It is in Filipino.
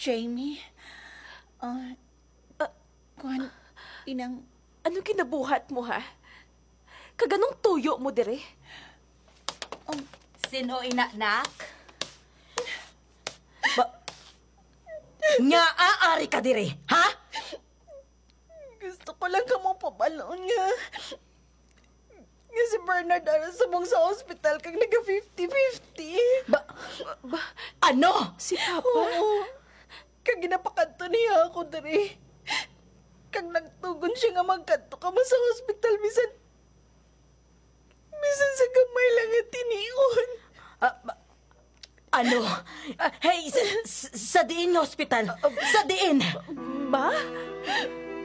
Jamie, kuhan, inang... Ano kinabuhat mo, ha? Kaganong tuyo mo, dire? Sino inanak? Nga aari ka dire, ha? Gusto ko lang ka mong pabalon nga. Nga si Bernard ara sa mong sa hospital kag naga 50-50. Ano? Si Papa? Oo. Kag ginapakanto niya ako diri. Kag nagtugon siya nga magkanto ka mo sa hospital bisan sa gamay lang at tinion. Ano? Hey, sa diin hospital. Sa diin. Ba?